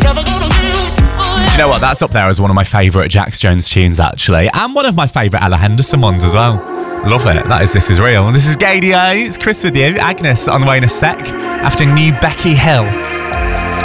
Do you know what? That's up there as one of my favourite Jax Jones tunes, actually. And one of my favourite Ella Henderson ones as well. Love it. That is This Is Real. This is Gaydio. It's Chris with you. Agnes on the way in a sec after New Becky Hill.